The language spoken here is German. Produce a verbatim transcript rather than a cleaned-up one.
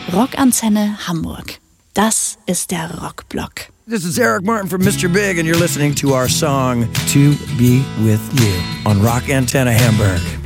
Rockantenne Hamburg. Das ist der Rockblock. This is Eric Martin from Mister Big, and you're listening to our song, To Be With You, on Rock Antenne Hamburg.